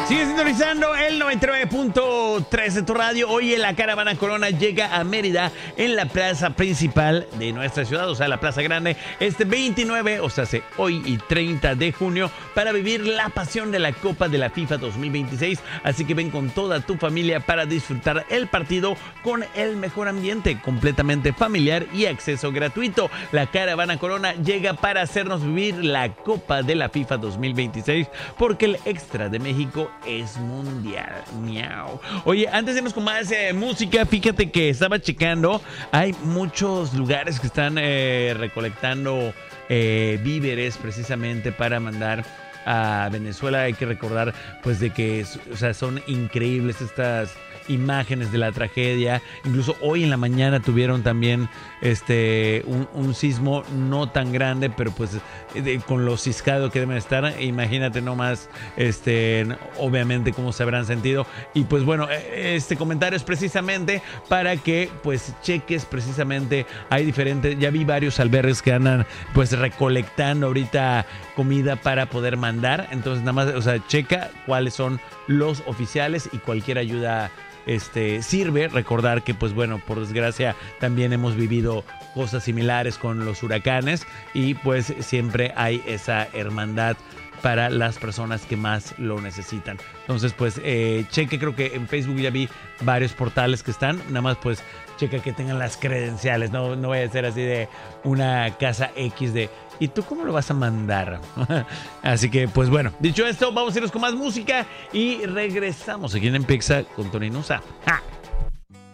Sigue sintonizando el 99.3 de tu radio. Hoy la Caravana Corona llega a Mérida en la plaza principal de nuestra ciudad, o sea, la Plaza Grande, este 29, o sea, hoy y 30 de junio, para vivir la pasión de la Copa de la FIFA 2026. Así que ven con toda tu familia para disfrutar el partido con el mejor ambiente, completamente familiar y acceso gratuito. La Caravana Corona llega para hacernos vivir la Copa de la FIFA 2026, porque el extra de México es mundial. Miau. Oye, antes de irnos con más música, fíjate que estaba checando, hay muchos lugares que están recolectando víveres precisamente para mandar a Venezuela. Hay que recordar pues de que, o sea, son increíbles estas imágenes de la tragedia. Incluso hoy en la mañana tuvieron también un sismo no tan grande, pero pues con lo ciscado que deben estar, imagínate nomás obviamente cómo se habrán sentido. Y pues bueno, este comentario es precisamente para que pues cheques precisamente, hay diferentes, ya vi varios albergues que andan pues recolectando ahorita comida para poder mandar. Entonces nada más, o sea, checa cuáles son los oficiales y cualquier ayuda sirve. Recordar que pues bueno, por desgracia también hemos vivido cosas similares con los huracanes y pues siempre hay esa hermandad para las personas que más lo necesitan. Entonces pues cheque, creo que en Facebook ya vi varios portales que están, nada más pues checa que tengan las credenciales, no vaya a ser así de una casa X de ¿y tú cómo lo vas a mandar? Así que, pues bueno, dicho esto, vamos a irnos con más música y regresamos aquí en Empixa con Tony Nusa. ¡Ja!